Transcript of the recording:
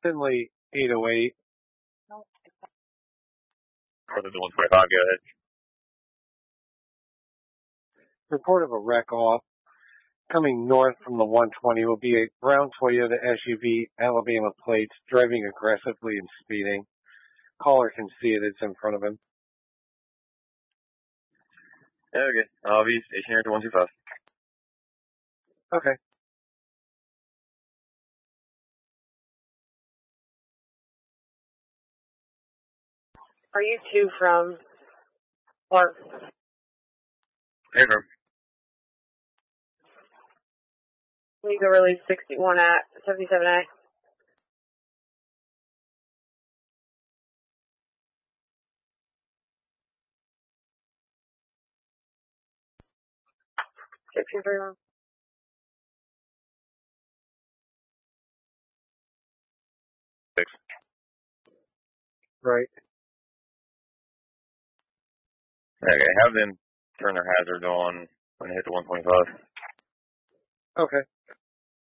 Finley 808. Further to 125, go ahead. Report of a wreck off. Coming north from the 120 will be a brown Toyota SUV, Alabama plates, driving aggressively and speeding. Caller can see it. It's in front of him. Okay. I'll be stationary to 125. Okay. Are you two from Clark? Hey, firm. You go release 61 at 77A. Section 31. Six. Right. Okay, have them turn their hazards on when they hit the 125. Okay.